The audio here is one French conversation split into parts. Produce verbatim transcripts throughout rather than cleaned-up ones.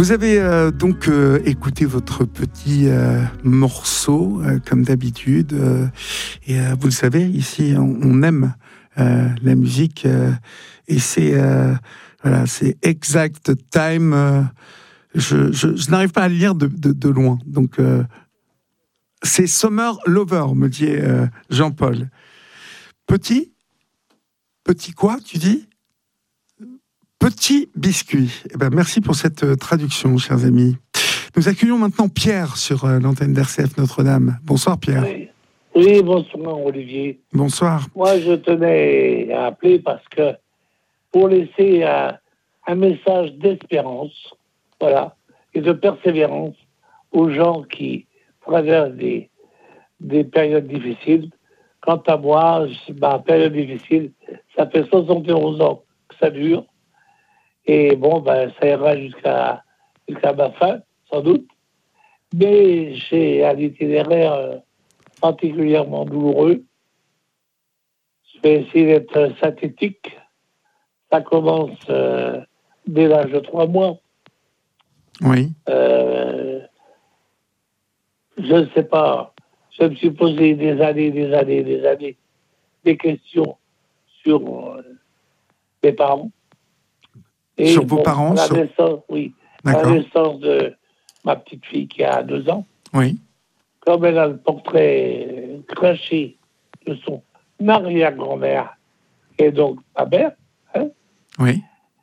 Vous avez euh, donc euh, écouté votre petit euh, morceau, euh, comme d'habitude. Euh, et euh, vous le savez, ici, on, on aime euh, la musique. Euh, et c'est, euh, voilà, c'est Exact Time. Euh, je, je, je n'arrive pas à le lire de, de, de loin. Donc, euh, c'est Summer Lover, me dit euh, Jean-Paul. Petit Petit quoi, tu dis ? Petit biscuit. Eh ben, merci pour cette euh, traduction, chers amis. Nous accueillons maintenant Pierre sur euh, l'antenne d'R C F Notre-Dame. Bonsoir, Pierre. Oui. Oui, bonsoir, Olivier. Bonsoir. Moi, je tenais à appeler parce que pour laisser un, un message d'espérance, voilà, et de persévérance aux gens qui traversent des, des périodes difficiles. Quant à moi, ma période difficile, ça fait soixante et onze ans que ça dure. Et bon, ben, ça ira jusqu'à, jusqu'à ma fin, sans doute. Mais j'ai un itinéraire euh, particulièrement douloureux. Je vais essayer d'être synthétique. Ça commence euh, dès l'âge de trois mois. Oui. Euh, je ne sais pas. Je me suis posé des années, des années, des années, des questions sur euh, mes parents. Et sur vos bon, parents à la sur... naissance, oui. À la naissance de ma petite fille qui a deux ans. Oui. Comme elle a le portrait craché de son arrière-grand-mère, et donc ma mère, hein, oui.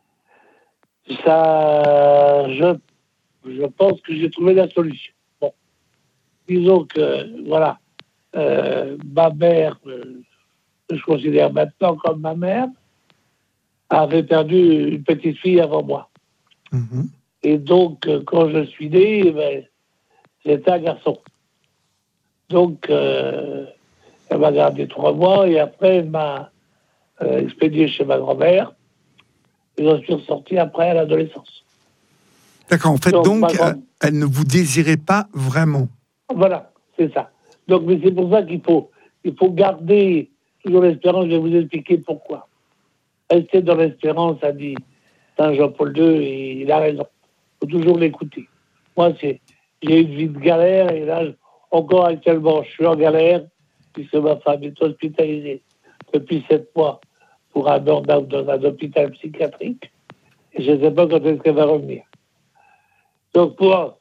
Ça, je, je pense que j'ai trouvé la solution. Bon, disons que, voilà, euh, ma mère, euh, que je considère maintenant comme ma mère, avait perdu une petite fille avant moi. Mm-hmm. Et donc, euh, quand je suis né, ben, j'étais un garçon. Donc, euh, elle m'a gardé trois mois et après, elle m'a euh, expédié chez ma grand-mère. Et je suis ressorti après à l'adolescence. D'accord, en fait, donc, donc grand... euh, elle ne vous désirait pas vraiment. Voilà, c'est ça. Donc, mais c'est pour ça qu'il faut, il faut garder toujours l'espérance. Je vais vous expliquer pourquoi. Rester dans l'espérance, a dit Saint Jean-Paul deux, et il a raison. Il faut toujours l'écouter. Moi, c'est, j'ai une vie de galère, et là, encore actuellement, je suis en galère, puisque ma femme est hospitalisée depuis sept mois pour un burn-out dans un hôpital psychiatrique, et je ne sais pas quand est-ce qu'elle va revenir. Donc, pour...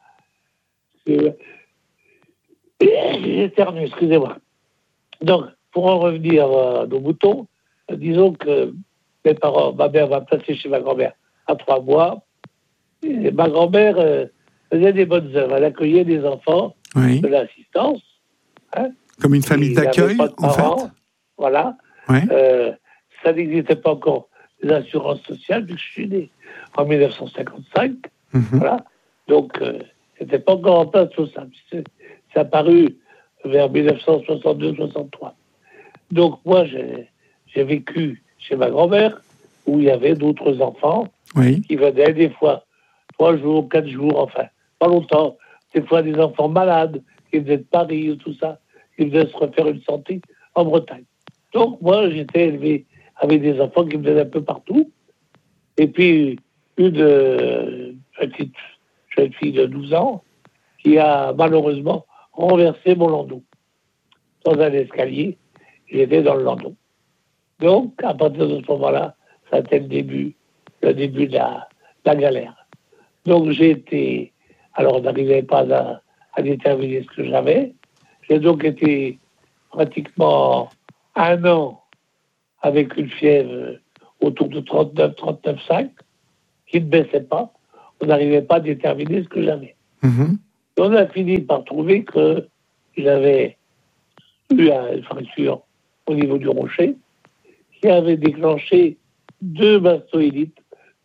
J'éternue, excusez-moi. Donc, pour en revenir à nos moutons, disons que mes parents, ma mère m'a placé chez ma grand-mère à trois mois. Et ma grand-mère euh, faisait des bonnes œuvres. Elle accueillait des enfants oui. de l'assistance. Hein, comme une famille d'accueil, en fait. Voilà. Oui. Euh, ça n'existait pas encore, les assurances sociales, vu que je suis né en dix-neuf cent cinquante-cinq. Mm-hmm. Voilà. Donc, euh, c'était pas encore en place tout ça. C'est, c'est apparu vers dix-neuf cent soixante-deux soixante-trois. Donc, moi, j'ai, j'ai vécu chez ma grand-mère, où il y avait d'autres enfants oui. qui venaient des fois trois jours, quatre jours, enfin, pas longtemps. Des fois, des enfants malades qui venaient de Paris ou tout ça, qui venaient se refaire une santé en Bretagne. Donc, moi, j'étais élevé avec des enfants qui venaient un peu partout. Et puis, une euh, petite jeune fille de douze ans qui a malheureusement renversé mon landau dans un escalier. J'étais dans le landau. Donc, à partir de ce moment-là, ça a été le début, le début de la, de la galère. Donc, j'ai été... Alors, on n'arrivait pas à, à déterminer ce que j'avais. J'ai donc été pratiquement un an avec une fièvre autour de trente-neuf, trente-neuf virgule cinq, qui ne baissait pas. On n'arrivait pas à déterminer ce que j'avais. Mm-hmm. Et on a fini par trouver que j'avais eu une fracture au niveau du rocher qui avait déclenché deux mastoïdites,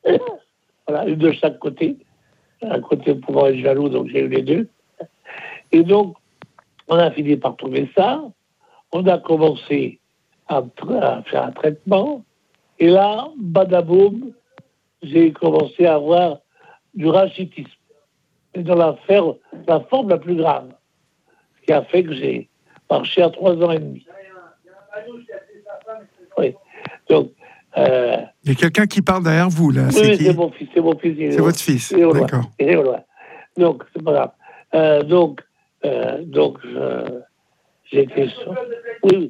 voilà, une de chaque côté, un côté pouvant être jaloux, donc j'ai eu les deux. Et donc, on a fini par trouver ça. On a commencé à, à faire un traitement. Et là, badaboum, j'ai commencé à avoir du rachitisme. Et dans la, faire, la forme la plus grave. Ce qui a fait que j'ai marché à trois ans et demi. Oui. Donc, Euh, Il y a quelqu'un qui parle derrière vous, là. Oui, c'est, oui, qui... c'est mon fils, c'est mon fils. C'est votre fils, il est au loin, d'accord. il est au loin. Donc, c'est pas grave. Euh, donc, euh, donc je, j'étais sur... Oui,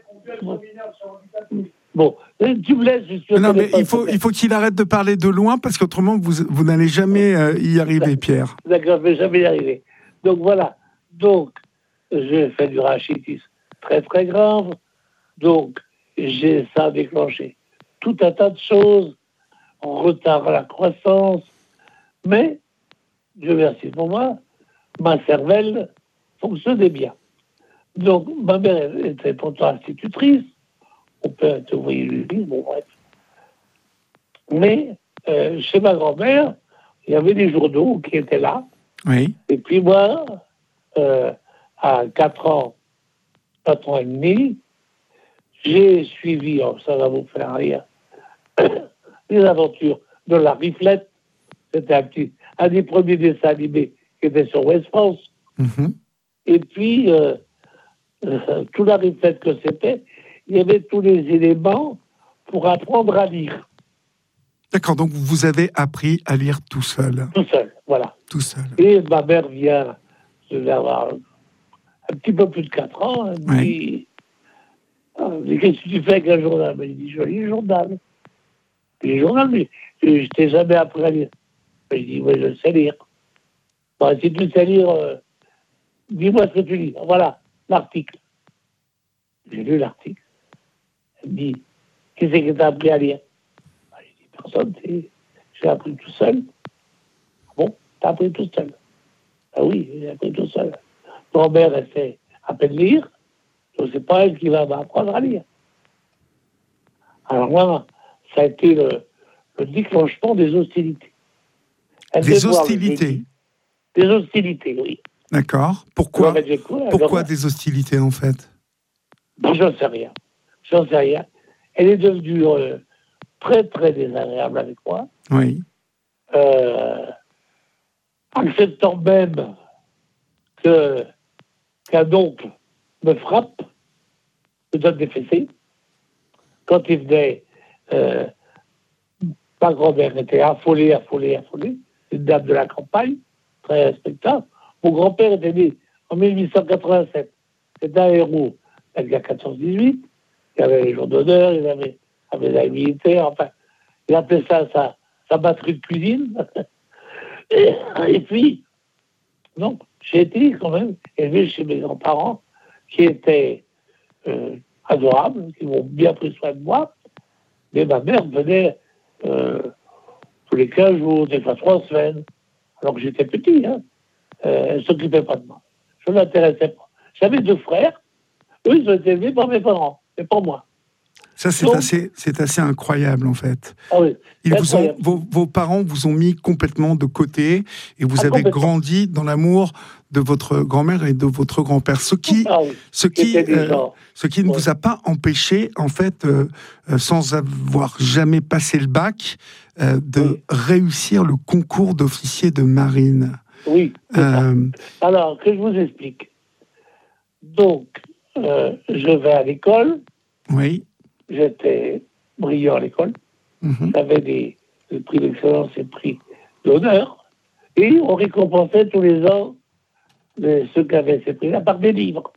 oui. Bon, tu me laisses, je suis au Non, mais téléphone, il faut, il faut qu'il arrête de parler de loin, parce qu'autrement, vous, vous n'allez jamais euh, y arriver, Pierre. D'accord, je ne vais jamais y arriver. Donc, voilà. Donc, j'ai fait du rachitisme très, très grave. Donc, j'ai ça déclenché tout un tas de choses, en retard à la croissance, mais, Dieu merci pour moi, ma cervelle fonctionnait bien. Donc, ma mère était pourtant institutrice, mon père était ouvrier d'usine, bon bref. Mais, euh, chez ma grand-mère, il y avait des journaux qui étaient là, Oui. et puis moi, euh, à quatre ans, quatre ans et demi, j'ai suivi, oh, ça va vous faire rire, les aventures de la Riflette. C'était un petit, un des premiers dessins animés qui était sur West France. Mm-hmm. Et puis, euh, euh, tout la Riflette que c'était, il y avait tous les éléments pour apprendre à lire. D'accord, donc vous avez appris à lire tout seul. Tout seul, voilà. Tout seul. Et ma mère vient, je vais avoir un petit peu plus de quatre ans, elle me dit, ah, mais qu'est-ce que tu fais avec un journal? Elle me dit, je lis le journal. Le journal, mais je t'ai jamais appris à lire. Je dis, oui, je sais lire. Bon, si tu sais lire, euh, dis-moi ce que tu lis. Voilà, l'article. J'ai lu l'article. Elle me dit, qui c'est qui t'a appris à lire? J'ai dit, personne, c'est... j'ai appris tout seul. Bon, t'as appris tout seul. Ah oui, j'ai appris tout seul. Grand-mère, elle sait à peine lire, donc c'est pas elle qui va m'apprendre à lire. Alors moi, ça a été le, le déclenchement des hostilités. Elle des hostilités Des hostilités, oui. D'accord. Pourquoi, coup, Pourquoi des hostilités, en fait? Ben, j'en sais rien. J'en sais rien. Elle est devenue euh, très, très désagréable avec moi. Oui. Euh, acceptant même que, qu'un oncle me frappe, me donne des fessées. Quand il venait, euh, ma grand-mère était affolée, affolée, affolée. Une dame de la campagne, très respectable. Mon grand-père était né en mille huit cent quatre-vingt-sept. C'était un héros de la guerre quatorze dix-huit. Il avait les jours d'honneur, il avait, avait la militaire, enfin, il appelait ça sa, sa batterie de cuisine. et, et puis, donc, j'ai été quand même élevé chez mes grands-parents, qui étaient euh, adorables, qui m'ont bien pris soin de moi. Mais ma mère venait euh, tous les quinze jours, des fois trois semaines, alors que j'étais petit, hein. Euh, elle ne s'occupait pas de moi. Je ne l'intéressais pas. J'avais deux frères, eux, ils ont été élevés par mes parents, mais pas moi. Ça, c'est, Donc, assez, c'est assez incroyable, en fait. Ah oui, Ils vous ont, vos, vos parents vous ont mis complètement de côté et vous ah, avez grandi dans l'amour de votre grand-mère et de votre grand-père. Ce qui, ah oui, ce qui, euh, ce qui ne ouais. vous a pas empêché, en fait, euh, euh, sans avoir jamais passé le bac, euh, de oui. réussir le concours d'officier de marine. Oui. Euh... Alors, que je vous explique. Donc, euh, je vais à l'école. Oui. J'étais brillant à l'école. Mm-hmm. J'avais des, des prix d'excellence et prix d'honneur. Et on récompensait tous les ans les, ceux qui avaient ces prix-là par des livres.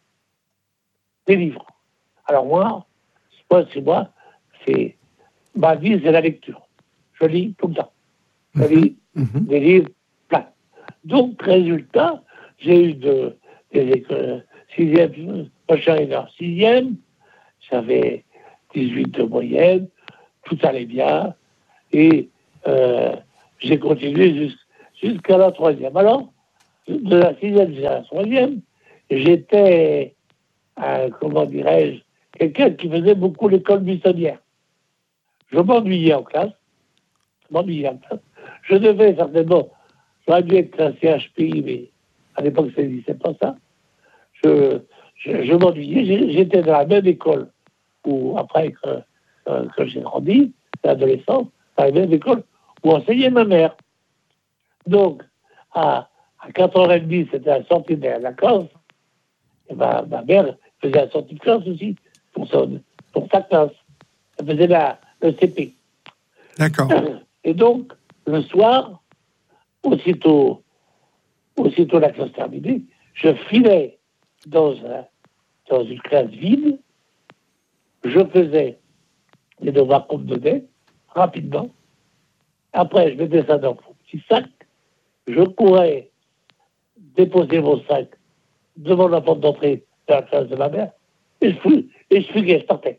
Des livres. Alors moi, moi, c'est moi, c'est ma vie, c'est la lecture. Je lis tout le temps. Je Mm-hmm. lis mm-hmm. des livres pleins. Donc, résultat, j'ai eu de, des écoles, sixième, prochain est en sixième, j'avais dix-huit de moyenne, tout allait bien, et euh, j'ai continué jus, jusqu'à la troisième. Alors, de la sixième jusqu'à la troisième, j'étais, euh, comment dirais-je, quelqu'un qui faisait beaucoup l'école buissonnière. Je m'ennuyais en classe, je m'ennuyais en classe. Je devais certainement, j'aurais dû être classé H P I, mais à l'époque, ça n'existait pas ça. Je, je, je m'ennuyais, j'étais dans la même école où, après que, euh, que j'ai grandi, l'adolescence, dans la même école où enseignait ma mère. Donc, à, à quatre heures trente, c'était la sortie de la classe, et ma, ma mère faisait la sortie de classe aussi, pour, son, pour sa classe. Elle faisait la, le C P. D'accord. Et donc, le soir, aussitôt, aussitôt la classe terminée, je filais dans, un, dans une classe vide, je faisais les devoirs qu'on me donnait, rapidement. Après, je mettais ça dans mon petit sac, je courais déposer mon sac devant la porte d'entrée de la classe de ma mère, et je fuguais, et je fuguais, je partais.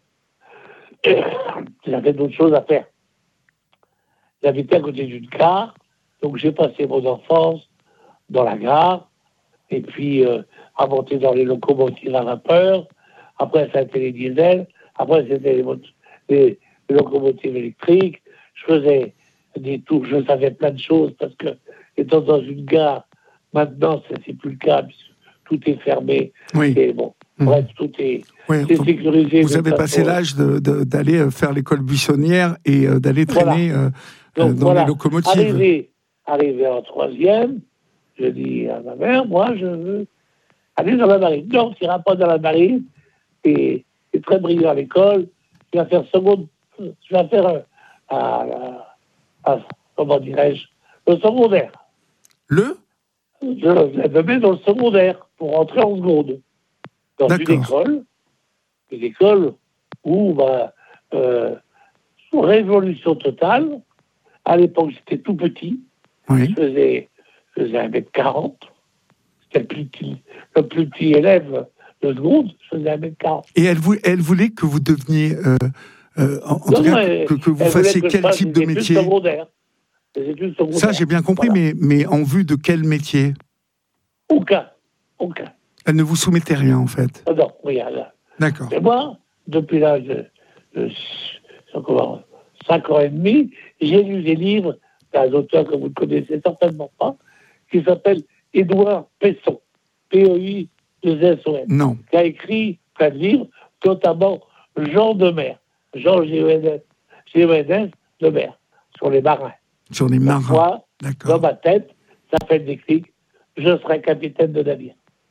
J'avais d'autres choses à faire. J'habitais à côté d'une gare, donc j'ai passé mon enfance dans la gare, et puis euh, à monter dans les locomotives à vapeur. Après, ça a été les diesels. Après, c'était les, mot- les, les locomotives électriques. Je faisais des tours, je savais plein de choses, parce que, étant dans une gare, maintenant, ça, c'est plus le cas, puisque tout est fermé. Oui. Et bon, mmh. bref, tout est, oui, c'est donc, sécurisé. Vous avez passé façon... l'âge de, de, d'aller faire l'école buissonnière et euh, d'aller traîner voilà. euh, donc, dans voilà. les locomotives. Arrivé, arrivé en troisième, je dis à ma mère, moi, je veux aller dans la marine. Non, tu n'iras pas dans la marine. Tu es très brillant à l'école. Tu vas faire seconde, tu vas faire euh, à, à, à, comment dirais-je, le secondaire. Le Je me mets dans le secondaire pour rentrer en seconde. Dans D'accord. une école, une école où, bah, euh, révolution totale. À l'époque, j'étais tout petit. Oui. Je faisais, je faisais un mètre quarante. C'était le plus petit, le plus petit élève de seconde. Je faisais un mètre quarante. Et elle, vou- elle voulait que vous deveniez, euh, euh, en, en non, tout cas, elle, que, que vous fassiez que quel type de métier secondaire. Des études secondaires. Ça, j'ai bien compris, voilà. mais, mais en vue de quel métier? Aucun. Aucun. Elle ne vous soumettait rien, en fait? Oh non, rien. Là. D'accord. Et moi, depuis l'âge de, de, de cinq ans et demi, j'ai lu des livres d'un auteur que vous ne connaissez certainement pas, qui s'appelle Édouard Pesson, P E I deux S O N, non. qui a écrit plein de livres, notamment Jean de Mer, Jean G E N S de Mer, sur les marins. Sur les marins. Moi, D'accord. dans ma tête, ça fait le déclic, je serai capitaine de navire.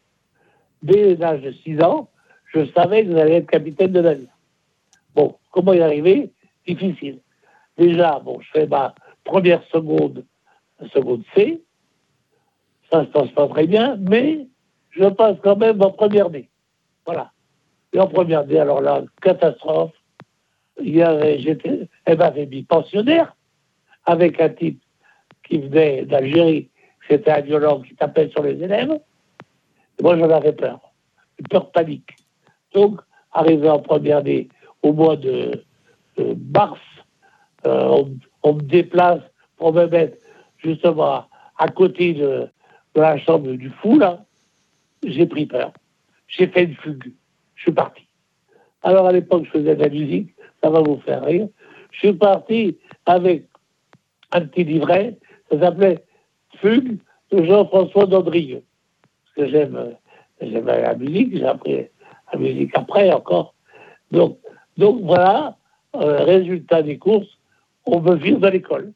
Dès l'âge de six ans, je savais que j'allais être capitaine de navire. Bon, comment y arriver? Difficile. Déjà, bon, je fais ma première seconde, seconde C, ça se passe pas très bien, mais je passe quand même en première D. Voilà. Et en première D, alors là, catastrophe. Il y avait, j'étais, elle m'avait mis pensionnaire avec un type qui venait d'Algérie. C'était un violent qui tapait sur les élèves. Et moi, j'en avais peur. Une peur panique. Donc, arrivé en première D au mois de, de mars, euh, on, on me déplace pour me mettre justement à côté de, de la chambre du fou, là. J'ai pris peur. J'ai fait une fugue. Je suis parti. Alors, à l'époque, je faisais de la musique. Ça va vous faire rire. Je suis parti avec un petit livret. Ça s'appelait Fugue de Jean-François Dandrieux. Parce que j'aime, j'aime la musique. J'ai appris la musique après encore. Donc, donc voilà, euh, résultat des courses, on me vire de l'école.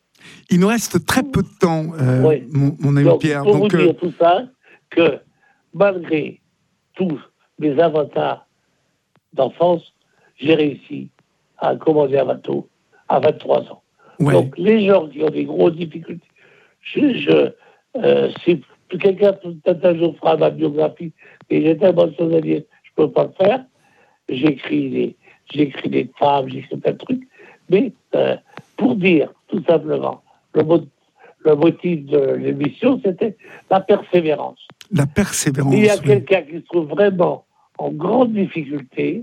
Il nous reste très peu de temps, euh, oui. mon, mon ami donc, Pierre. Pour donc, vous euh... dire tout ça, que malgré tous mes avatars d'enfance, j'ai réussi à commander un bateau à vingt-trois ans. Ouais. Donc les gens qui ont des grosses difficultés, je, je, euh, si quelqu'un peut-être un jour fera ma biographie, et j'ai tellement de choses à dire, je ne peux pas le faire. J'écris des, j'écris des femmes, j'écris plein de trucs, mais euh, pour dire tout simplement, le, mot, le motif de l'émission, c'était la persévérance. La persévérance. Il y a oui. quelqu'un qui se trouve vraiment en grande difficulté,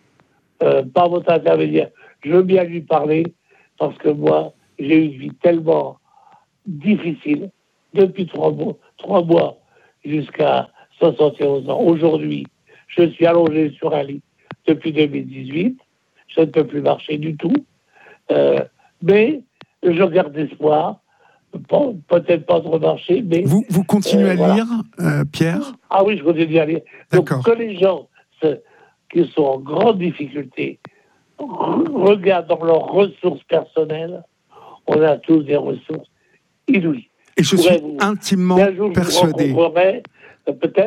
euh, par votre intermédiaire, je veux bien lui parler, parce que moi, j'ai eu une vie tellement difficile, depuis trois mois, trois mois jusqu'à soixante et onze ans. Aujourd'hui, je suis allongé sur un lit depuis deux mille dix-huit. Je ne peux plus marcher du tout. Euh, mais je garde espoir. Peut-être pas trop marcher, mais... Vous, vous continuez euh, à voilà. lire, euh, Pierre? Ah oui, je continue à lire. D'accord. Donc, que les gens se, qui sont en grande difficulté regardent dans leurs ressources personnelles. On a tous des ressources inouïes. Et je, je suis vous, intimement un jour, persuadé. Je vous rencontrerai, peut-être,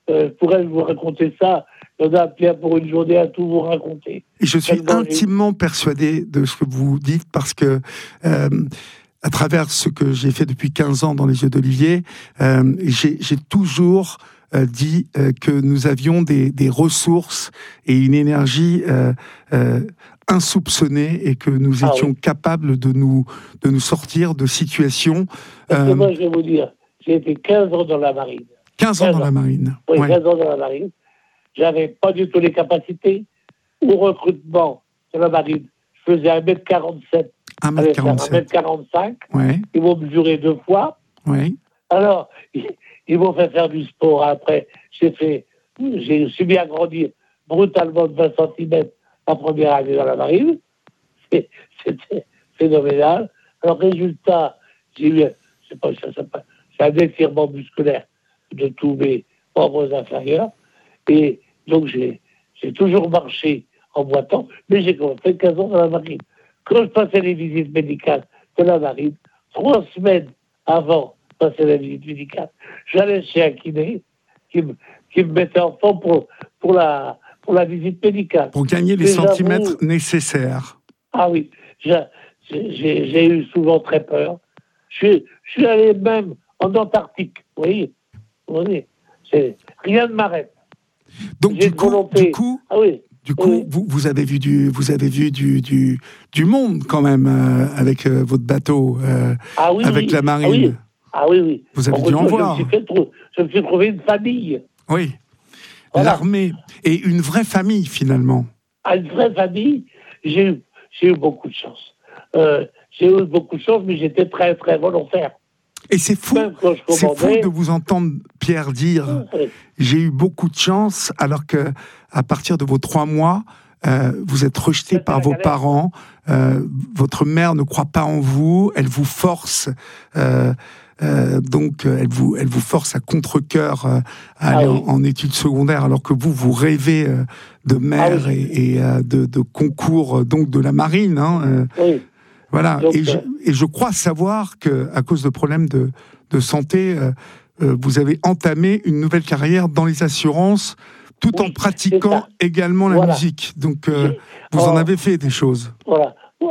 euh, je pourrais vous raconter ça. On a appelé pour une journée à tout vous raconter. Et je suis Tellement intimement j'ai... persuadé de ce que vous dites, parce que euh, à travers ce que j'ai fait depuis quinze ans dans les Yeux d'Olivier, euh, j'ai, j'ai toujours euh, dit euh, que nous avions des, des ressources et une énergie euh, euh, insoupçonnée, et que nous Ah étions oui. capables de nous, de nous sortir de situations... Parce que euh, moi, je vais vous dire, j'ai été quinze ans dans la marine. quinze ans dans la marine. Oui, ouais. quinze ans dans la marine. J'avais pas du tout les capacités. Au recrutement de la marine, je faisais un mètre quarante-sept. un mètre quarante-sept. un mètre quarante-cinq. Ouais. Ils m'ont mesuré deux fois. Ouais. Alors, ils, ils m'ont fait faire du sport. Après, j'ai fait, j'ai subi à grandir brutalement de vingt centimètres la première année dans la marine. C'est, c'était phénoménal. Alors, résultat, j'ai eu, je sais pas, ça, ça, c'est un étirement musculaire de tous mes membres inférieurs. Et donc, j'ai, j'ai toujours marché en boitant, mais j'ai quand même fait quinze ans dans la marine. Quand je passais les visites médicales de la marine, trois semaines avant de passer la visite médicale, j'allais chez un kiné qui me, qui me mettait en forme pour, pour, la, pour la visite médicale. Pour gagner les Déjà, centimètres vous... nécessaires. Ah oui, j'ai, j'ai, j'ai eu souvent très peur. Je suis, je suis allé même en Antarctique, vous voyez. Vous voyez, c'est, rien ne m'arrête. Donc J'ai du coup, volonté... du coup, ah oui. du coup, oui. vous, vous avez vu du, vous avez vu du, du, du monde quand même euh, avec euh, votre bateau, euh, ah oui, avec oui. la marine. Ah oui, ah oui, oui. Vous avez en dû en retour, voir. Je me, suis fait trou- je me suis trouvé une famille. Oui. Voilà. L'armée et une vraie famille finalement. À une vraie famille, j'ai eu, j'ai eu beaucoup de chance. Euh, j'ai eu beaucoup de chance, mais j'étais très très volontaire. Et c'est fou, c'est fou de vous entendre, Pierre, dire oui. j'ai eu beaucoup de chance, alors que à partir de vos trois mois, euh, vous êtes rejeté par vos galère. parents. Euh, votre mère ne croit pas en vous, elle vous force. Euh, euh, donc, elle vous, elle vous force à contre-cœur euh, à aller ah oui. en, en études secondaires, alors que vous, vous rêvez euh, de mer ah oui. et, et euh, de, de concours, donc de la marine. Hein, euh, oui. Voilà, donc, et, je, euh... et je crois savoir qu'à cause de problèmes de, de santé, euh, euh, vous avez entamé une nouvelle carrière dans les assurances, tout oui, en pratiquant également la voilà. musique. Donc, euh, vous oh, en avez fait des choses. Voilà.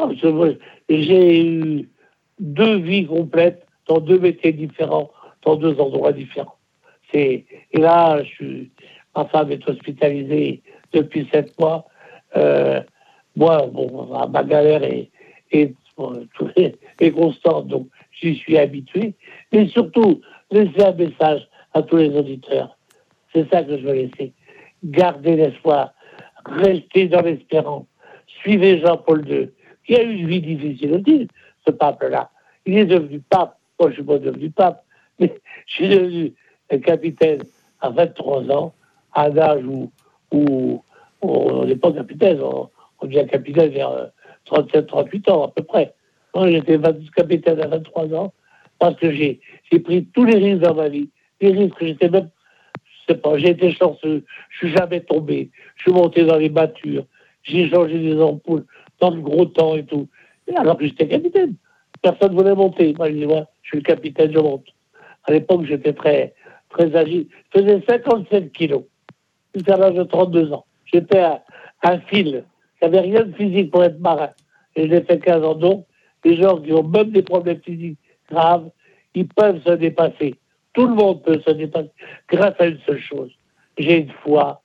J'ai eu deux vies complètes dans deux métiers différents, dans deux endroits différents. C'est... Et là, je suis... ma femme est hospitalisée depuis sept mois. Euh, moi, bon, ma galère est, est, est, est constante, donc j'y suis habitué. Mais surtout, laisser un message à tous les auditeurs. C'est ça que je veux laisser. Gardez l'espoir. Restez dans l'espérance. Suivez Jean-Paul deux, qui a eu une vie difficile aussi, ce pape-là. Il est devenu pape. Moi, je ne suis pas devenu pape, mais je suis devenu capitaine à vingt-trois ans, à un âge où, où, où on n'est pas capitaine, on, on devient capitaine vers trente-sept trente-huit ans à peu près. Moi, j'étais capitaine à vingt-trois ans parce que j'ai, j'ai pris tous les risques dans ma vie. Les risques que j'étais même, je sais pas, j'ai été chanceux, je suis jamais tombé, je suis monté dans les battures, j'ai changé des ampoules dans le gros temps et tout. Et alors que j'étais capitaine. Personne ne voulait monter. Moi, je dis, ouais, je suis le capitaine, je monte. À l'époque, j'étais très, très agile. Je faisais cinquante-sept kilos jusqu'à l'âge de trente-deux ans. J'étais un, un fil. Il n'y avait rien de physique pour être marin. Et j'ai fait quinze ans. Donc, les gens qui ont même des problèmes physiques graves, ils peuvent se dépasser. Tout le monde peut se dépasser grâce à une seule chose. J'ai une foi,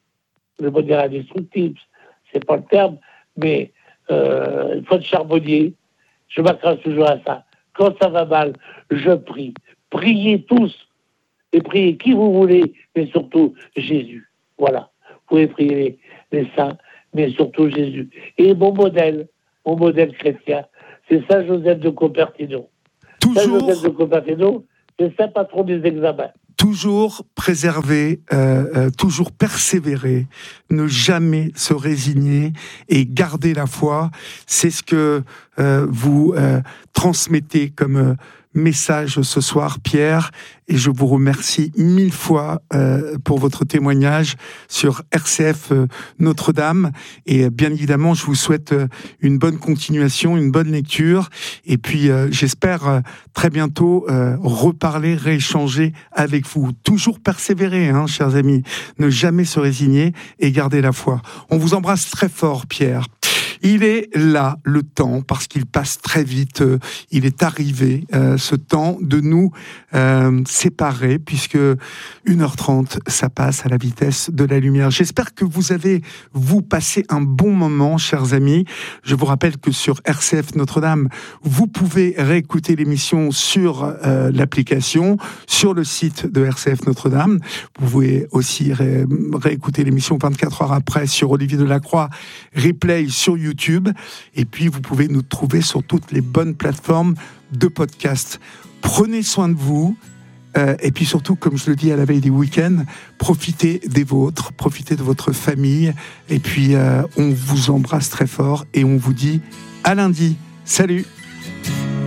je vais pas dire indestructible, c'est pas le terme, mais euh, une foi de charbonnier. Je m'accroche toujours à ça. Quand ça va mal, je prie. Priez tous. Et priez qui vous voulez, mais surtout Jésus. Voilà. Vous pouvez prier les, les saints, mais surtout Jésus. Et mon modèle, mon modèle chrétien, c'est Saint Joseph de Cupertino. Toujours... Saint Joseph de Cupertino, c'est Saint patron des examens. Toujours préserver, euh, euh, toujours persévérer, ne jamais se résigner et garder la foi. C'est ce que euh, vous euh, transmettez comme euh, message ce soir, Pierre, et je vous remercie mille fois euh, pour votre témoignage sur R C F euh, Notre-Dame. Et bien évidemment, je vous souhaite euh, une bonne continuation, une bonne lecture. Et puis, euh, j'espère euh, très bientôt euh, reparler, rééchanger avec vous. Toujours persévérer, hein, chers amis. Ne jamais se résigner et garder la foi. On vous embrasse très fort, Pierre. Il est là, le temps, parce qu'il passe très vite. Euh, il est arrivé, euh, ce temps, de nous euh, séparer, puisque une heure trente, ça passe à la vitesse de la lumière. J'espère que vous avez, vous, passé un bon moment, chers amis. Je vous rappelle que sur R C F Notre-Dame, vous pouvez réécouter l'émission sur euh, l'application, sur le site de R C F Notre-Dame. Vous pouvez aussi ré- réécouter l'émission vingt-quatre heures après sur Olivier Delacroix, replay sur YouTube. YouTube, et puis vous pouvez nous trouver sur toutes les bonnes plateformes de podcast. Prenez soin de vous, euh, et puis surtout, comme je le dis à la veille des week-ends, profitez des vôtres, profitez de votre famille, et puis euh, on vous embrasse très fort, et on vous dit à lundi. Salut!